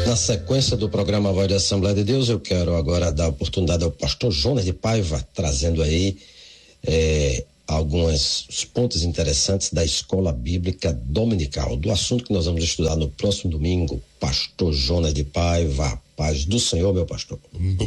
Na sequência do programa Voz da Assembleia de Deus, eu quero agora dar oportunidade ao pastor Jonas de Paiva, trazendo aí alguns pontos interessantes da Escola Bíblica Dominical, do assunto que nós vamos estudar no próximo domingo. Pastor Jonas de Paiva, paz do Senhor, meu pastor.